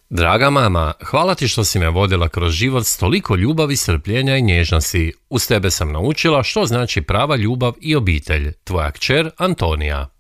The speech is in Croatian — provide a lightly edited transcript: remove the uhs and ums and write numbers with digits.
Draga mama, hvala ti što si me vodila kroz život s toliko ljubavi, strpljenja i nježnosti. Uz tebe sam naučila što znači prava ljubav i obitelj. Tvoja kćer Antonija.